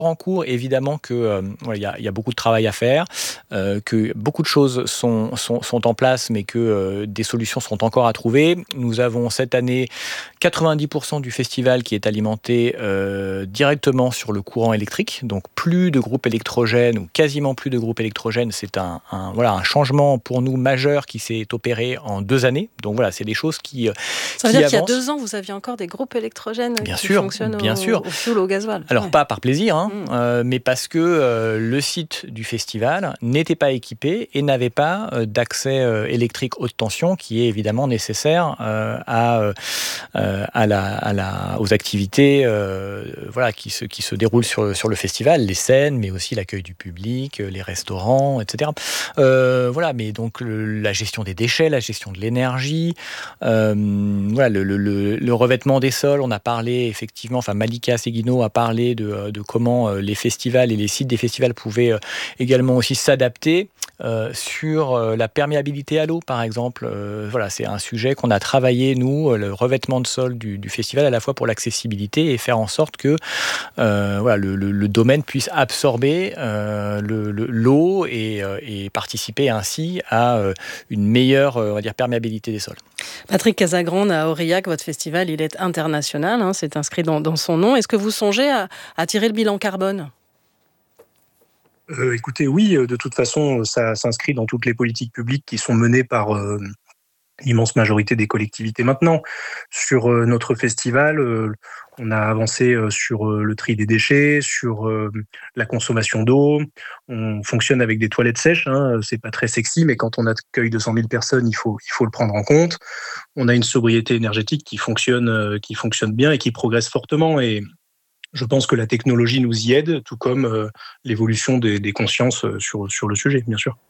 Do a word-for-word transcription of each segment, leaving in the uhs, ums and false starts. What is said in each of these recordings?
en cours, évidemment que euh, ouais, y a, y a beaucoup de travail à faire, euh, que beaucoup de choses sont, sont, sont en place, mais que euh, des solutions sont encore à trouver. Nous avons cette année quatre-vingt-dix pour cent du festival qui est alimenté euh, directement sur le courant électrique, donc plus de groupes électrogènes ou quasiment plus de groupes électrogènes. C'est un, un, voilà, un changement pour nous majeur qui s'est opéré en deux années. Donc voilà, c'est des choses qui euh, Ça veut qui dire qu'il y a avancent. deux ans, vous aviez encore des groupes électrogènes Bien qui sûr, fonctionnent bien au, sûr. au fioul ou au gasoil. Alors, Ouais. pas par plaisir, hein, Mmh. euh, mais parce que euh, le site du festival n'était pas équipé et n'avait pas euh, d'accès euh, électrique haute tension qui est évidemment nécessaire euh, à, euh, à la, à la, aux activités euh, voilà, qui, se, qui se déroulent sur, sur le festival, les scènes, mais aussi l'accueil du public, les restaurants, et cetera. Euh, voilà, mais donc le, la gestion des déchets, la gestion de l'énergie, euh, voilà, le, le, le, le revêtement des sols, on a parlé effectivement, enfin Malika Seguino a parlé de, de comment euh, les festivals et les sites des festivals pouvaient euh, également aussi s'adapter euh, sur euh, la perméabilité à l'eau, par exemple. Euh, voilà, c'est un sujet qu'on a travaillé, nous, le revêtement de sol du, du festival, à la fois pour l'accessibilité et faire en sorte que euh, voilà, le, le, le domaine puisse absorber euh, le, le, l'eau et, euh, et participer ainsi à euh, une meilleure euh, on va dire, perméabilité des sols. Patrick Casagrande, à Aurillac, votre festival, il est international, hein, c'est inscrit dans, dans son nom. Est-ce que vous songez à, à tirer le bilan carbone ? euh, Écoutez, oui, de toute façon, ça s'inscrit dans toutes les politiques publiques qui sont menées par euh, l'immense majorité des collectivités maintenant. Sur euh, notre festival, euh, on a avancé euh, sur euh, le tri des déchets, sur euh, la consommation d'eau. On fonctionne avec des toilettes sèches. Hein. C'est pas très sexy, mais quand on accueille deux cent mille personnes, il faut, il faut le prendre en compte. On a une sobriété énergétique qui fonctionne, euh, qui fonctionne bien et qui progresse fortement. Et je pense que la technologie nous y aide, tout comme euh, l'évolution des, des consciences sur, sur le sujet, bien sûr.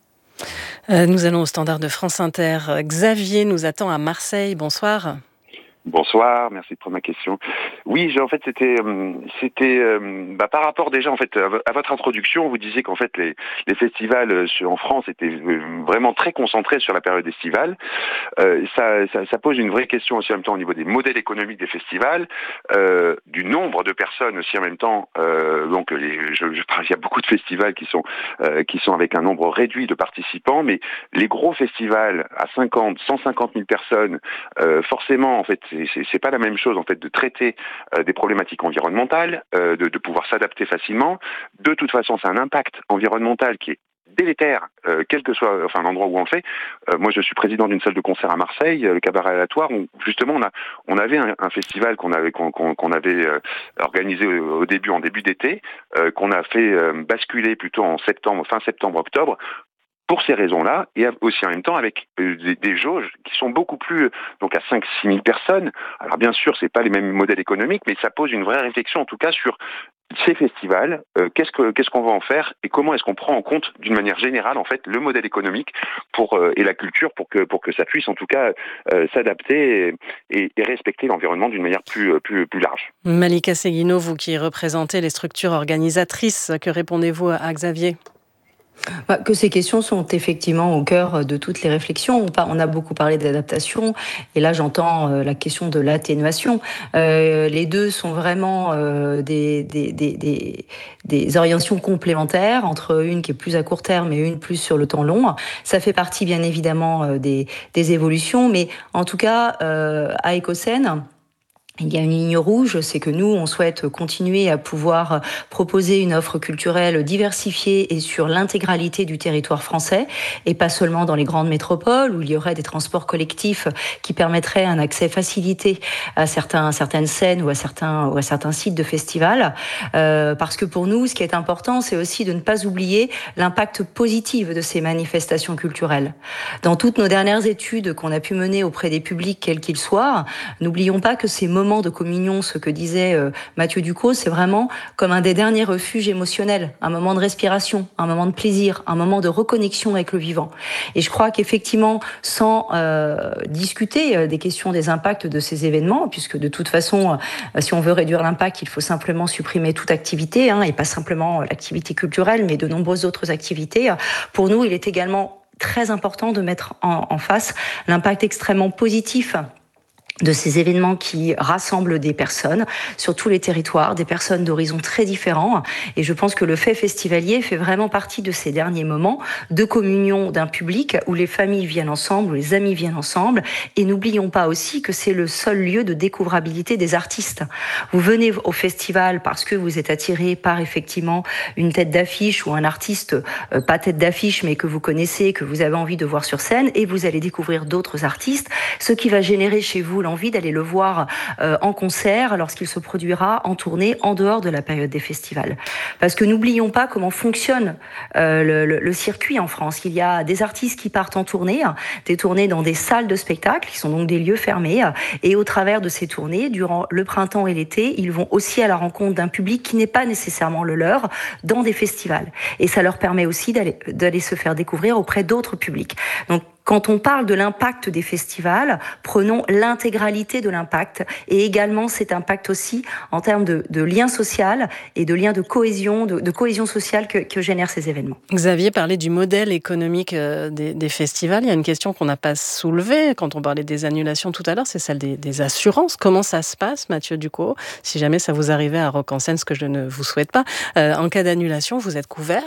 Euh, nous allons au standard de France Inter. Xavier nous attend à Marseille. Bonsoir. Bonsoir, merci de prendre ma question. Oui, en fait, c'était, c'était, bah, par rapport déjà en fait à votre introduction, vous disiez qu'en fait les, les festivals en France étaient vraiment très concentrés sur la période estivale. Euh, ça, ça, ça pose une vraie question aussi en même temps au niveau des modèles économiques des festivals, euh, du nombre de personnes aussi en même temps. Euh, donc, les, je, je parle, il y a beaucoup de festivals qui sont euh, qui sont avec un nombre réduit de participants, mais les gros festivals à cinquante, cent cinquante mille personnes, euh, forcément en fait. C'est, c'est pas la même chose en fait de traiter euh, des problématiques environnementales, euh, de, de pouvoir s'adapter facilement. De toute façon, c'est un impact environnemental qui est délétère, euh, quel que soit enfin l'endroit où on le fait. Euh, moi, je suis président d'une salle de concert à Marseille, euh, le Cabaret Aléatoire, où justement on a on avait un, un festival qu'on avait qu'on, qu'on, qu'on avait euh, organisé au, au début en début d'été, euh, qu'on a fait euh, basculer plutôt en septembre, fin septembre, octobre. Pour ces raisons-là, et aussi en même temps avec euh, des, des jauges qui sont beaucoup plus, euh, donc à cinq six mille personnes. Alors bien sûr, c'est pas les mêmes modèles économiques, mais ça pose une vraie réflexion en tout cas sur ces festivals, euh, qu'est-ce que qu'est-ce qu'on va en faire et comment est-ce qu'on prend en compte d'une manière générale en fait le modèle économique pour euh, et la culture pour que pour que ça puisse en tout cas euh, s'adapter et, et, et respecter l'environnement d'une manière plus plus plus large. Malika Seguino, vous qui représentez les structures organisatrices, que répondez-vous à Xavier ? Bah, que ces questions sont effectivement au cœur de toutes les réflexions. On a beaucoup parlé d'adaptation, et là j'entends la question de l'atténuation. Euh, les deux sont vraiment euh, des, des, des, des, des orientations complémentaires, entre une qui est plus à court terme et une plus sur le temps long. Ça fait partie bien évidemment des, des évolutions, mais en tout cas euh, à Écosène, il y a une ligne rouge, c'est que nous, on souhaite continuer à pouvoir proposer une offre culturelle diversifiée et sur l'intégralité du territoire français, et pas seulement dans les grandes métropoles où il y aurait des transports collectifs qui permettraient un accès facilité à certains, certaines scènes ou à certains, ou à certains sites de festivals. Euh, parce que pour nous, ce qui est important, c'est aussi de ne pas oublier l'impact positif de ces manifestations culturelles. Dans toutes nos dernières études qu'on a pu mener auprès des publics, quels qu'ils soient, n'oublions pas que ces moments de communion, ce que disait euh, Mathieu Ducos, c'est vraiment comme un des derniers refuges émotionnels, un moment de respiration, un moment de plaisir, un moment de reconnexion avec le vivant. Et je crois qu'effectivement, sans euh, discuter euh, des questions des impacts de ces événements, puisque de toute façon, euh, si on veut réduire l'impact, il faut simplement supprimer toute activité, hein, et pas simplement l'activité culturelle, mais de nombreuses autres activités. Pour nous, il est également très important de mettre en, en face l'impact extrêmement positif de ces événements qui rassemblent des personnes sur tous les territoires, des personnes d'horizons très différents. Et je pense que le fait festivalier fait vraiment partie de ces derniers moments de communion d'un public où les familles viennent ensemble, où les amis viennent ensemble. Et n'oublions pas aussi que c'est le seul lieu de découvrabilité des artistes. Vous venez au festival parce que vous êtes attiré par effectivement une tête d'affiche ou un artiste, euh, pas tête d'affiche, mais que vous connaissez, que vous avez envie de voir sur scène, et vous allez découvrir d'autres artistes, ce qui va générer chez vous l'envie d'aller le voir euh, en concert lorsqu'il se produira en tournée en dehors de la période des festivals. Parce que n'oublions pas comment fonctionne euh, le, le, le circuit en France. Il y a des artistes qui partent en tournée, des tournées dans des salles de spectacle, qui sont donc des lieux fermés, et au travers de ces tournées, durant le printemps et l'été, ils vont aussi à la rencontre d'un public qui n'est pas nécessairement le leur dans des festivals. Et ça leur permet aussi d'aller, d'aller se faire découvrir auprès d'autres publics. Donc, quand on parle de l'impact des festivals, prenons l'intégralité de l'impact et également cet impact aussi en termes de, de lien social et de lien de cohésion, de, de cohésion sociale que, que génèrent ces événements. Xavier parlait du modèle économique des, des festivals. Il y a une question qu'on n'a pas soulevée quand on parlait des annulations tout à l'heure, c'est celle des, des assurances. Comment ça se passe, Mathieu Ducot, si jamais ça vous arrivait à Rock en Seine, ce que je ne vous souhaite pas, euh, en cas d'annulation, vous êtes couvert ?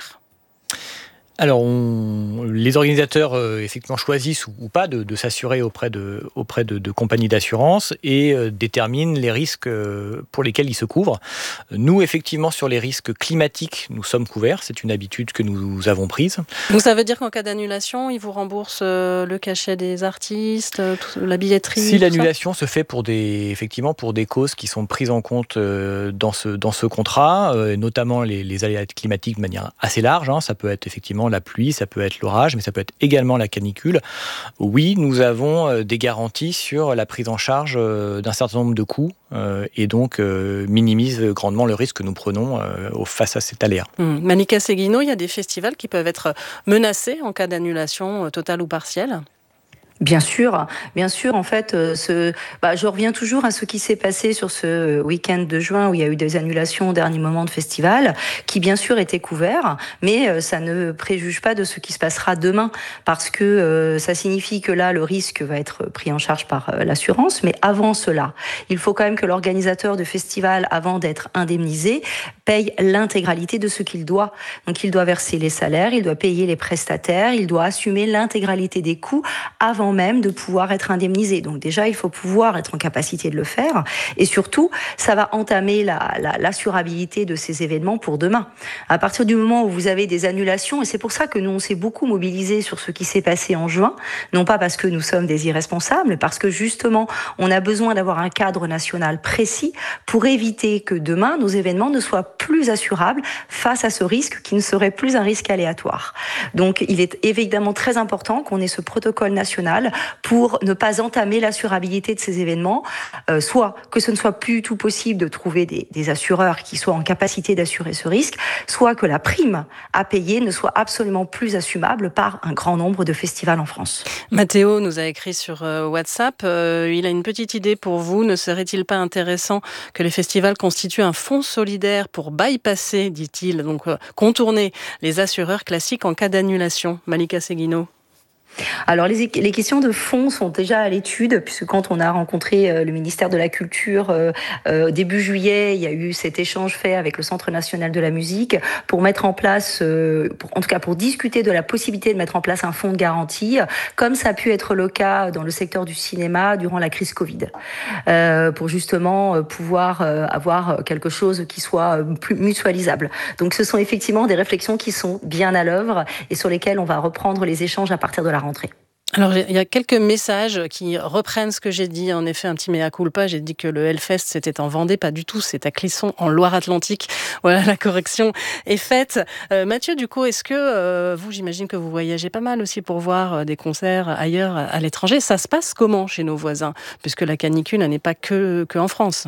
Alors, on, les organisateurs euh, effectivement choisissent ou, ou pas de, de s'assurer auprès de, auprès de, de compagnies d'assurance et euh, déterminent les risques euh, pour lesquels ils se couvrent. Nous, effectivement, sur les risques climatiques, nous sommes couverts. C'est une habitude que nous avons prise. Donc, ça veut dire qu'en cas d'annulation, ils vous remboursent euh, le cachet des artistes, euh, tout, la billetterie. Si l'annulation se fait pour des, effectivement, pour des causes qui sont prises en compte euh, dans ce, dans ce contrat, euh, notamment les, les aléas climatiques de manière assez large, hein, ça peut être effectivement la pluie, ça peut être l'orage, mais ça peut être également la canicule. Oui, nous avons des garanties sur la prise en charge d'un certain nombre de coûts euh, et donc euh, minimise grandement le risque que nous prenons euh, face à cet aléa. Mmh. Malika Seguino, il y a des festivals qui peuvent être menacés en cas d'annulation totale ou partielle ? Bien sûr, bien sûr. En fait, euh, ce, bah, je reviens toujours à ce qui s'est passé sur ce week-end de juin où il y a eu des annulations au dernier moment de festival, qui bien sûr étaient couverts, mais euh, ça ne préjuge pas de ce qui se passera demain, parce que euh, ça signifie que là, le risque va être pris en charge par euh, l'assurance. Mais avant cela, il faut quand même que l'organisateur de festival, avant d'être indemnisé, paye l'intégralité de ce qu'il doit. Donc, il doit verser les salaires, il doit payer les prestataires, il doit assumer l'intégralité des coûts avant même de pouvoir être indemnisé. Donc déjà, il faut pouvoir être en capacité de le faire. Et surtout, ça va entamer la, la, l'assurabilité de ces événements pour demain. À partir du moment où vous avez des annulations, et c'est pour ça que nous, on s'est beaucoup mobilisés sur ce qui s'est passé en juin, non pas parce que nous sommes des irresponsables, mais parce que justement, on a besoin d'avoir un cadre national précis pour éviter que demain, nos événements ne soient plus assurables face à ce risque qui ne serait plus un risque aléatoire. Donc, il est évidemment très important qu'on ait ce protocole national pour ne pas entamer l'assurabilité de ces événements, euh, soit que ce ne soit plus du tout possible de trouver des, des assureurs qui soient en capacité d'assurer ce risque, soit que la prime à payer ne soit absolument plus assumable par un grand nombre de festivals en France. Mathéo nous a écrit sur euh, WhatsApp, euh, il a une petite idée pour vous. Ne serait-il pas intéressant que les festivals constituent un fonds solidaire pour bypasser, dit-il, donc euh, contourner les assureurs classiques en cas d'annulation? Malika Seguino. Alors les, les questions de fond sont déjà à l'étude, puisque quand on a rencontré euh, le ministère de la Culture euh, euh, début juillet, il y a eu cet échange fait avec le Centre national de la musique pour mettre en place, euh, pour, en tout cas pour discuter de la possibilité de mettre en place un fonds de garantie, comme ça a pu être le cas dans le secteur du cinéma durant la crise Covid, euh, pour justement pouvoir euh, avoir quelque chose qui soit plus mutualisable. Donc ce sont effectivement des réflexions qui sont bien à l'œuvre et sur lesquelles on va reprendre les échanges à partir de la rentrée. Alors, il y a quelques messages qui reprennent ce que j'ai dit. En effet, un petit mea culpa. J'ai dit que le Hellfest, c'était en Vendée. Pas du tout. C'est à Clisson, en Loire-Atlantique. Voilà, la correction est faite. Euh, Mathieu Ducot, est-ce que euh, vous, j'imagine que vous voyagez pas mal aussi pour voir des concerts ailleurs, à l'étranger. Ça se passe comment chez nos voisins? Puisque la canicule n'est pas que, que en France.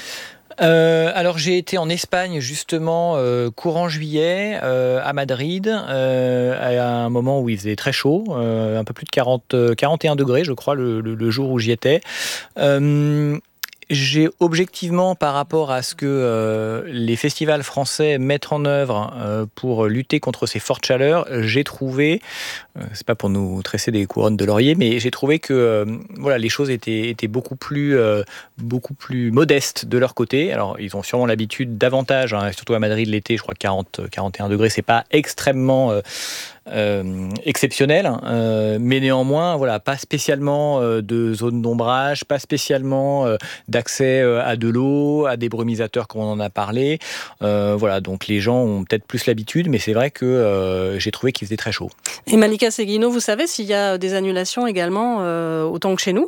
Euh, alors j'ai été en Espagne justement euh, courant juillet euh, à Madrid euh, à un moment où il faisait très chaud, euh, un peu plus de quarante, quarante et un degrés je crois le, le, le jour où j'y étais. Euh, J'ai objectivement, par rapport à ce que euh, les festivals français mettent en œuvre euh, pour lutter contre ces fortes chaleurs, j'ai trouvé, euh, c'est pas pour nous tresser des couronnes de laurier, mais j'ai trouvé que euh, voilà, les choses étaient, étaient beaucoup plus, euh, beaucoup plus modestes de leur côté. Alors, ils ont sûrement l'habitude davantage, hein, surtout à Madrid l'été, je crois que quarante, quarante et un degrés, c'est pas extrêmement euh, euh, exceptionnel, euh, mais néanmoins, voilà, pas spécialement euh, de zone d'ombrage, pas spécialement euh, d'accès euh, à de l'eau, à des brumisateurs comme on en a parlé. Euh, voilà, donc les gens ont peut-être plus l'habitude, mais c'est vrai que euh, j'ai trouvé qu'il faisait très chaud. Et Malika Seguino, vous savez s'il y a des annulations également, euh, autant que chez nous ?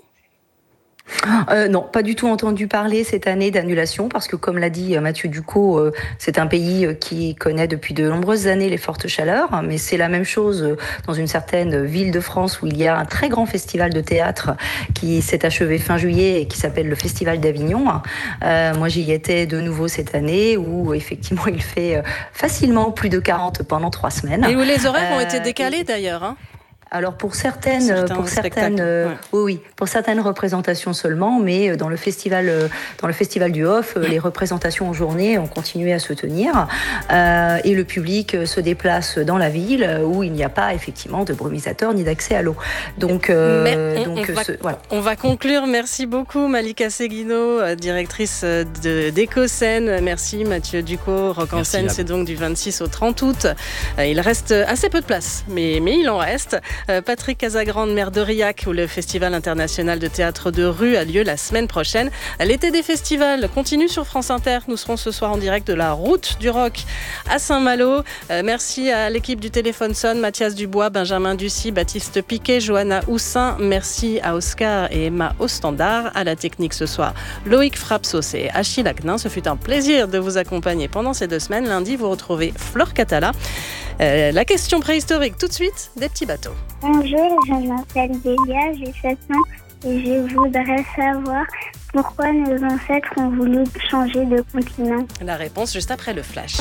Euh, non, pas du tout entendu parler cette année d'annulation parce que, comme l'a dit Mathieu Ducot, euh, c'est un pays qui connaît depuis de nombreuses années les fortes chaleurs, mais c'est la même chose dans une certaine ville de France où il y a un très grand festival de théâtre qui s'est achevé fin juillet et qui s'appelle le Festival d'Avignon. Euh, moi, j'y étais de nouveau cette année où effectivement il fait facilement plus de quarante pendant trois semaines. Et où les horaires euh, ont été décalés et... d'ailleurs, hein. Alors pour certaines, Certains pour certaines, euh, ouais. oui, oui, pour certaines représentations seulement, mais dans le festival, dans le festival du Hof, les représentations en journée ont continué à se tenir euh, et le public se déplace dans la ville où il n'y a pas effectivement de brumisateur ni d'accès à l'eau. Donc, euh, on, donc on, va, ce, voilà. on va conclure. Merci beaucoup Malika Seguino, directrice de d'Écoscène. Merci Mathieu Ducot. Rock en scène, c'est donc du vingt-six au trente août. Il reste assez peu de place, mais mais il en reste. Patrick Casagrande, maire d'Aurillac, où le Festival international de théâtre de rue a lieu la semaine prochaine. L'été des festivals continue sur France Inter. Nous serons ce soir en direct de la route du rock à Saint-Malo. Euh, merci à l'équipe du Téléphone Sonne, Mathias Dubois, Benjamin Ducy, Baptiste Piquet, Johanna Houssin. Merci à Oscar et Emma au standard. À la technique ce soir, Loïc Frapsos et Achille Acnin. Ce fut un plaisir de vous accompagner pendant ces deux semaines. Lundi, vous retrouvez Flore Catala. Euh, la question préhistorique, tout de suite, des petits bateaux. Bonjour, je m'appelle Delia, j'ai sept ans et je voudrais savoir pourquoi nos ancêtres ont voulu changer de continent. La réponse juste après le flash.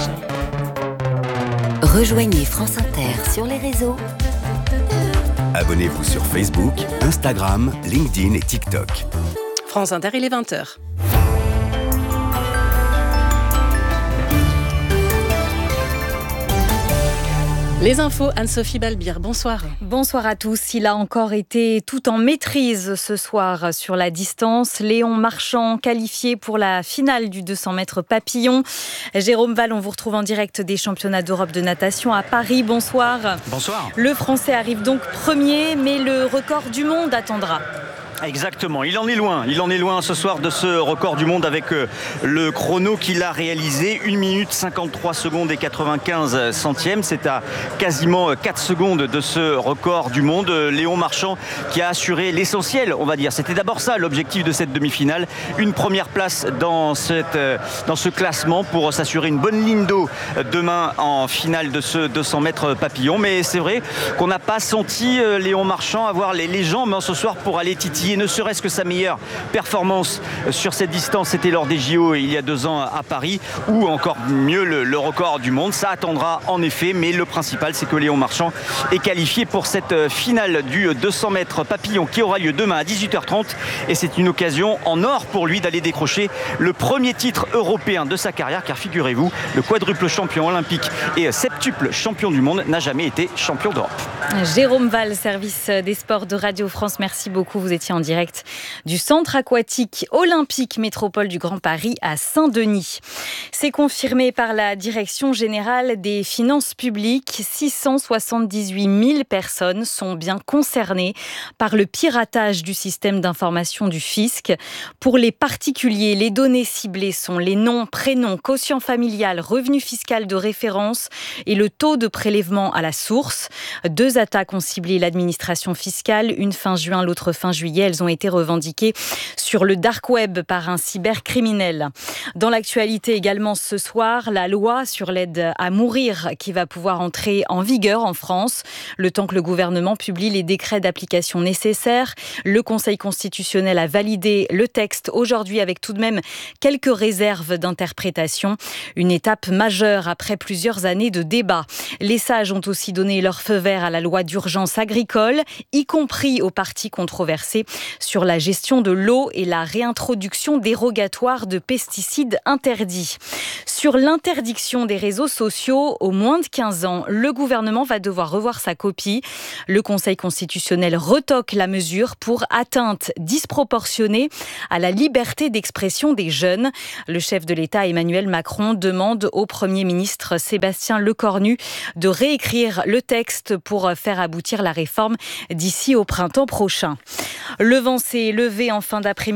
Rejoignez France Inter sur les réseaux. Abonnez-vous sur Facebook, Instagram, LinkedIn et TikTok. France Inter, il est vingt heures. Les infos, Anne-Sophie Balbir, bonsoir. Bonsoir à tous. Il a encore été tout en maîtrise ce soir sur la distance. Léon Marchand qualifié pour la finale du deux cents mètres papillon. Jérôme Val, on vous retrouve en direct des championnats d'Europe de natation à Paris. Bonsoir. Bonsoir. Le Français arrive donc premier, mais le record du monde attendra. Exactement, il en est loin, il en est loin ce soir de ce record du monde avec le chrono qu'il a réalisé, une minute cinquante-trois secondes et quatre-vingt-quinze centièmes, c'est à quasiment quatre secondes de ce record du monde. Léon Marchand qui a assuré l'essentiel, on va dire, c'était d'abord ça l'objectif de cette demi-finale, une première place dans, cette, dans ce classement pour s'assurer une bonne ligne d'eau demain en finale de ce deux cents mètres papillon, mais c'est vrai qu'on n'a pas senti Léon Marchand avoir les, les jambes ce soir pour aller titiller ne serait-ce que sa meilleure performance sur cette distance, c'était lors des J O il y a deux ans à Paris, ou encore mieux le, le record du monde. Ça attendra en effet, mais le principal c'est que Léon Marchand est qualifié pour cette finale du deux cents mètres papillon qui aura lieu demain à dix-huit heures trente, et c'est une occasion en or pour lui d'aller décrocher le premier titre européen de sa carrière, car figurez-vous, le quadruple champion olympique et septuple champion du monde n'a jamais été champion d'Europe. Jérôme Val, service des sports de Radio France, merci beaucoup. Vous étiez en direct du centre aquatique olympique métropole du Grand Paris à Saint-Denis. C'est confirmé par la Direction générale des finances publiques. six cent soixante-dix-huit mille personnes sont bien concernées par le piratage du système d'information du fisc. Pour les particuliers, les données ciblées sont les noms, prénoms, quotient familial, revenu fiscal de référence et le taux de prélèvement à la source. Deux attaques ont ciblé l'administration fiscale, une fin juin, l'autre fin juillet. Elles ont été revendiquées sur le dark web par un cybercriminel. Dans l'actualité également ce soir, la loi sur l'aide à mourir qui va pouvoir entrer en vigueur en France, le temps que le gouvernement publie les décrets d'application nécessaires. Le Conseil constitutionnel a validé le texte aujourd'hui avec tout de même quelques réserves d'interprétation. Une étape majeure après plusieurs années de débats. Les sages ont aussi donné leur feu vert à la loi d'urgence agricole, y compris aux parties controversées. sur la gestion de l'eau et la réintroduction dérogatoire de pesticides interdits. Sur l'interdiction des réseaux sociaux aux moins de quinze ans, le gouvernement va devoir revoir sa copie. Le Conseil constitutionnel retoque la mesure pour atteinte disproportionnée à la liberté d'expression des jeunes. Le chef de l'État, Emmanuel Macron, demande au Premier ministre Sébastien Lecornu de réécrire le texte pour faire aboutir la réforme d'ici au printemps prochain. Le vent s'est levé en fin d'après-midi.